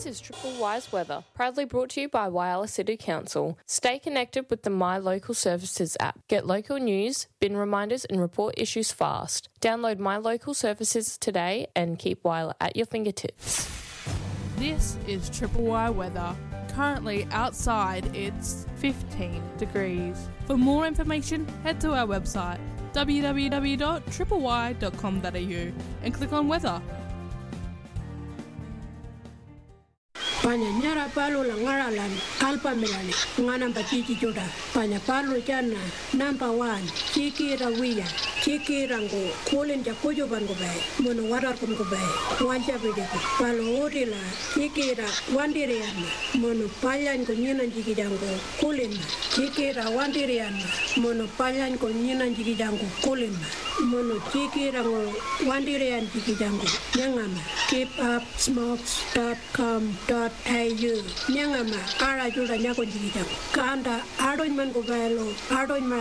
is Triple Wise Weather, proudly brought to you by Whyalla City Council. Stay connected with the My Local Services app. Get local news, bin reminders and report issues fast. Download My Local Services today and keep Whyalla at your fingertips. This is Triple Y Weather. Currently outside it's 15 degrees. For more information, head to our website www.tripley.com.au and click on weather. Panya nyara palo la ngaralan kalpa melani ngana batiti joda panya palo jana number 1 chiki rawiya chiki rango kolen ja kojo bango bay mono warar kom go bay wanja bede palo orila chiki ra wandiriana mono palyan ko nyina jigi jango kolen chiki ra wandiriana mono palyan ko nyina jigi jango kolen mono chiki rango wandirian jigi jango nyangama keep up smokes.com.au nyangama ara jura nyako jigi jango kanda adoin man go baylo adoin